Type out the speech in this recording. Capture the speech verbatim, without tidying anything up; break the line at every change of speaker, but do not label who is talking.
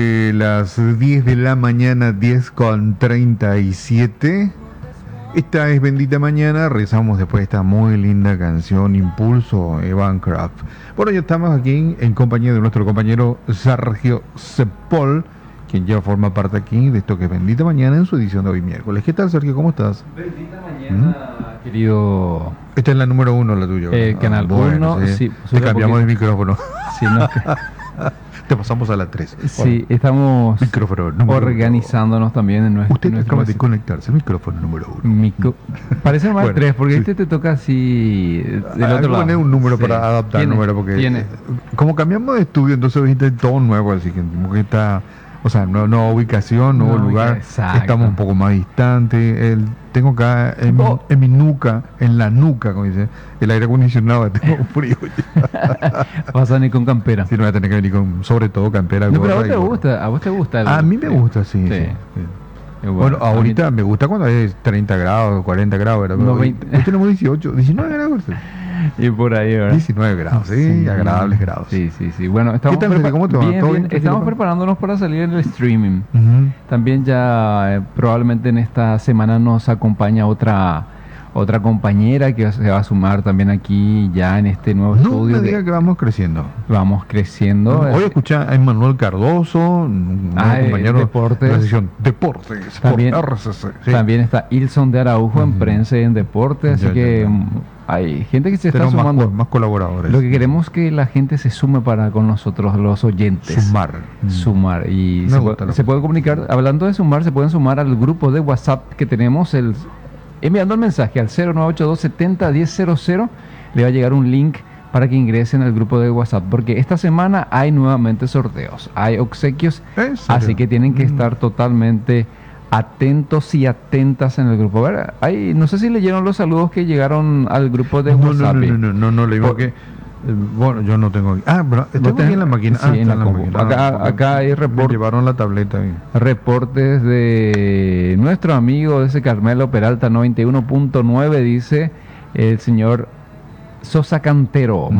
Eh, las diez de la mañana, diez con treinta y siete. Esta es Bendita Mañana. Rezamos después de esta muy linda canción, Impulso, Evan Kraft. Bueno, ya estamos aquí en compañía de nuestro compañero Sergio Cepol, quien ya forma parte aquí de esto que es Bendita Mañana en su edición de hoy miércoles. ¿Qué tal, Sergio? ¿Cómo estás?
Bendita Mañana, ¿Mm? querido.
Esta es la número uno, la tuya.
Eh, canal
ah, bueno,
uno,
sí.
sí.
Te cambiamos de micrófono.
Sí, no,
Te pasamos a la tres.
sí, estamos
Micrófono número
organizándonos
uno.
también en nuestro.
Usted
nuestro
acaba de conectarse, micrófono número uno.
Micro... Parece más
Bueno,
tres, porque
sí.
este te toca así del
Hay
otro
que
lado.
poner un número
Sí.
para adaptar el
¿Tiene?
número, porque
¿Tiene?
eh, como cambiamos de estudio, entonces viste todo nuevo, así que como que está, o sea, nueva, nueva ubicación, nuevo
No,
lugar,
exacto.
estamos un poco más distantes. El, tengo acá en, mi-
Oh.
en mi nuca, en la nuca, como dice, el aire acondicionado, tengo frío.
Vas a venir con campera.
Si no voy a tener que venir con, sobre todo, campera.
No, pero a
gorra
vos
y
te
gorro.
gusta, a vos te gusta. el-
A mí me
sí.
gusta, sí.
Sí.
sí, sí.
Y
Bueno,
a mí-
ahorita me gusta cuando es treinta grados, cuarenta grados, ¿verdad?
No,
Hoy,
veinte.
hoy tenemos dieciocho, diecinueve grados.
Y por ahí, ¿verdad?
diecinueve grados, sí, agradables grados.
Sí, sí, sí. Bueno, estamos
tal, Fede? ¿Cómo te va?
bien,
¿Todo
bien.
bien?
Estamos
¿Tranquilo?
preparándonos para salir en el streaming.
Ujú.
También ya eh, probablemente en esta semana nos acompaña otra otra compañera que se va a sumar también aquí ya en este nuevo
No
estudio.
me
de-
diga que vamos creciendo.
Vamos creciendo.
Hoy
eh,
escuché a Emmanuel Cardoso, un
Ah,
nuevo
eh,
compañero
deportes.
de la sección Deportes
También-
por R C C. Sí.
También está Ilson de Araujo en
Ujú.
prensa y en deporte, así
Ya, ya,
que
ya.
mm, hay gente que se está
Tenemos más,
sumando.
co- más colaboradores.
Lo que queremos es que la gente se sume para con nosotros, los oyentes.
Sumar. Mm.
Sumar. Y
Me
se,
gusta
puede,
la
se puede comunicar, hablando de sumar, se pueden sumar al grupo de WhatsApp que tenemos, el enviando el mensaje al cero nueve ocho dos setenta diez cero cero. Le va a llegar un link para que ingresen al grupo de WhatsApp, porque esta semana hay nuevamente sorteos, hay obsequios,
¿En serio?
así que tienen que
Mm.
estar totalmente atentos y atentas en el grupo. A ver, hay, no sé si leyeron los saludos que llegaron al grupo de
No, no,
WhatsApp.
no, no, no, no, no, le digo
Por-
que. eh, Bueno, yo no tengo aquí. Ah, pero
¿Vos
tengo aquí
tenés?
en la máquina.
Sí,
Ah,
en
está
la compu. Acá-
Ah, porque
acá hay
me
report-
llevaron la tableta ahí.
Reportes de nuestro amigo de ese Carmelo Peralta noventa y uno punto nueve, dice el señor Sosa Cantero.